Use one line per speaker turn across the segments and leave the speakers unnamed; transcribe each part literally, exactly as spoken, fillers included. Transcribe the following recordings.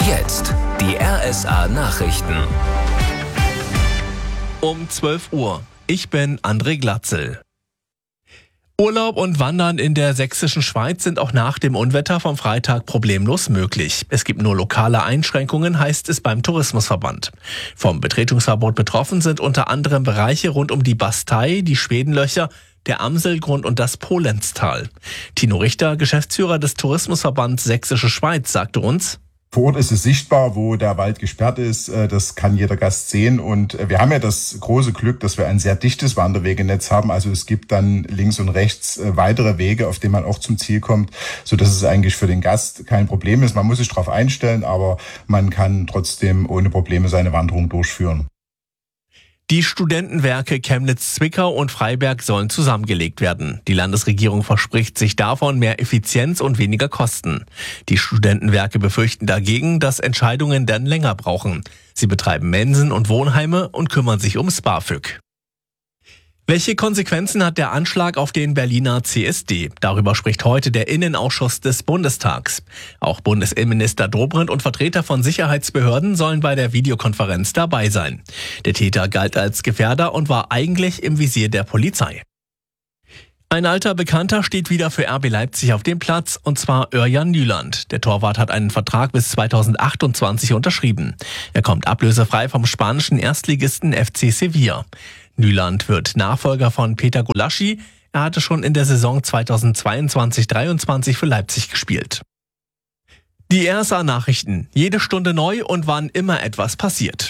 Jetzt die R S A-Nachrichten.
Um zwölf Uhr. Ich bin André Glatzel. Urlaub und Wandern in der sächsischen Schweiz sind auch nach dem Unwetter vom Freitag problemlos möglich. Es gibt nur lokale Einschränkungen, heißt es beim Tourismusverband. Vom Betretungsverbot betroffen sind unter anderem Bereiche rund um die Bastei, die Schwedenlöcher, der Amselgrund und das Polenztal. Tino Richter, Geschäftsführer des Tourismusverbands Sächsische Schweiz, sagte uns:
Vor Ort ist es sichtbar, wo der Wald gesperrt ist. Das kann jeder Gast sehen. Und wir haben ja das große Glück, dass wir ein sehr dichtes Wanderwegenetz haben. Also es gibt dann links und rechts weitere Wege, auf denen man auch zum Ziel kommt, sodass es eigentlich für den Gast kein Problem ist. Man muss sich darauf einstellen, aber man kann trotzdem ohne Probleme seine Wanderung durchführen.
Die Studentenwerke Chemnitz-Zwickau und Freiberg sollen zusammengelegt werden. Die Landesregierung verspricht sich davon mehr Effizienz und weniger Kosten. Die Studentenwerke befürchten dagegen, dass Entscheidungen dann länger brauchen. Sie betreiben Mensen und Wohnheime und kümmern sich ums BAföG. Welche Konsequenzen hat der Anschlag auf den Berliner C S D? Darüber spricht heute der Innenausschuss des Bundestags. Auch Bundesinnenminister Dobrindt und Vertreter von Sicherheitsbehörden sollen bei der Videokonferenz dabei sein. Der Täter galt als Gefährder und war eigentlich im Visier der Polizei. Ein alter Bekannter steht wieder für R B Leipzig auf dem Platz, und zwar Örjan Nyland. Der Torwart hat einen Vertrag bis zweitausendachtundzwanzig unterschrieben. Er kommt ablösefrei vom spanischen Erstligisten F C Sevilla. Nyland wird Nachfolger von Peter Gulaschi. Er hatte schon in der Saison zweitausendzweiundzwanzig dreiundzwanzig für Leipzig gespielt. Die R S A-Nachrichten. Jede Stunde neu und wann immer etwas passiert.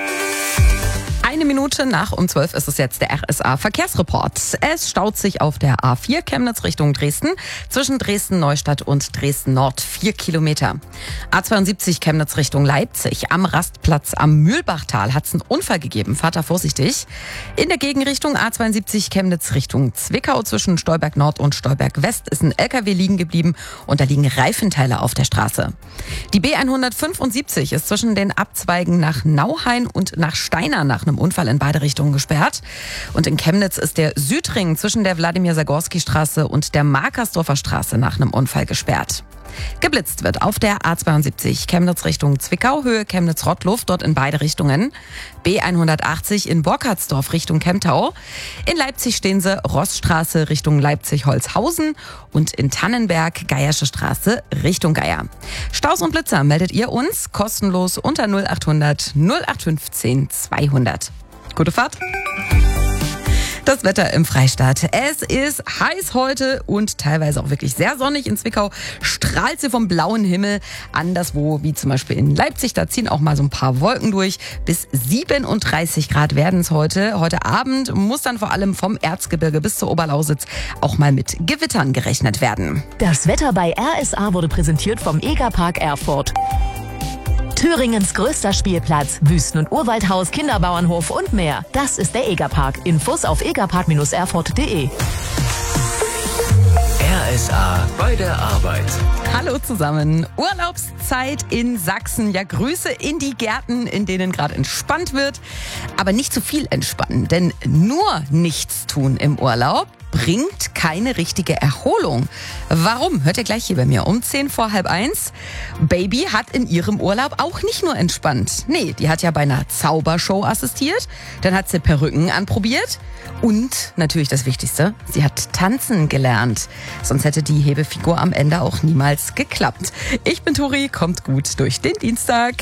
Eine Minute nach um zwölf ist es jetzt der R S A-Verkehrsreport. Es staut sich auf der A vier Chemnitz Richtung Dresden, zwischen Dresden-Neustadt und Dresden-Nord vier Kilometer. A zweiundsiebzig Chemnitz Richtung Leipzig, am Rastplatz am Mühlbachtal hat es einen Unfall gegeben. Fahrt da vorsichtig. In der Gegenrichtung A zweiundsiebzig Chemnitz Richtung Zwickau, zwischen Stolberg Nord und Stolberg West ist ein L K W liegen geblieben und da liegen Reifenteile auf der Straße. Die B hundertfünfundsiebzig ist zwischen den Abzweigen nach Nauhain und nach Steinau nach einem Unfall in beide Richtungen gesperrt. Und in Chemnitz ist der Südring zwischen der Wladimir-Sagorski-Straße und der Markersdorfer Straße nach einem Unfall gesperrt. Geblitzt wird auf der A zweiundsiebzig Chemnitz Richtung Zwickau, Höhe Chemnitz-Rottluft, dort in beide Richtungen. B hundertachtzig in Borkartsdorf Richtung Kemptau. In Leipzig stehen sie Rossstraße Richtung Leipzig-Holzhausen und in Tannenberg Geiersche Straße Richtung Geier. Staus und Blitzer meldet ihr uns kostenlos unter null achthundert null acht fünfzehn zweihundert. Gute Fahrt! Das Wetter im Freistaat. Es ist heiß heute und teilweise auch wirklich sehr sonnig. In Zwickau strahlt sie vom blauen Himmel. Anderswo, wie zum Beispiel in Leipzig, da ziehen auch mal so ein paar Wolken durch. Bis siebenunddreißig Grad werden es heute. Heute Abend muss dann vor allem vom Erzgebirge bis zur Oberlausitz auch mal mit Gewittern gerechnet werden.
Das Wetter bei R S A wurde präsentiert vom Egerpark Erfurt. Thüringens größter Spielplatz, Wüsten- und Urwaldhaus, Kinderbauernhof und mehr. Das ist der Egerpark. Infos auf egerpark Bindestrich erfurt punkt de.
R S A bei der Arbeit.
Hallo zusammen. Urlaubszeit in Sachsen. Ja, Grüße in die Gärten, in denen gerade entspannt wird. Aber nicht zu viel entspannen, denn nur nichts tun im Urlaub bringt keine richtige Erholung. Warum? Hört ihr gleich hier bei mir um zehn vor halb eins. Baby hat in ihrem Urlaub auch nicht nur entspannt. Nee, die hat ja bei einer Zaubershow assistiert. Dann hat sie Perücken anprobiert. Und natürlich das Wichtigste, sie hat tanzen gelernt. Sonst hätte die Hebefigur am Ende auch niemals geklappt. Ich bin Tori, kommt gut durch den Dienstag.